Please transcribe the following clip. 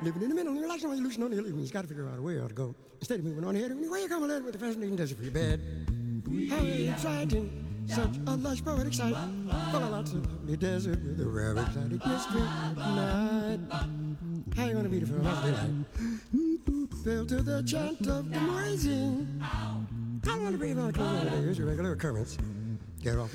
Living in the middle, relaxing while you're losing on the hill. You've got to figure out a way to go. Instead of moving on ahead, where you come along with the fascinating desert for your bed. How exciting! Such a lush poetic sight. Full of lots of lovely desert with a rare exotic mystery night. How you gonna beat it for a lovely night? Fell to the chant of the noisy. How you gonna breathe on the clothes? Here's your regular occurrence. Get off.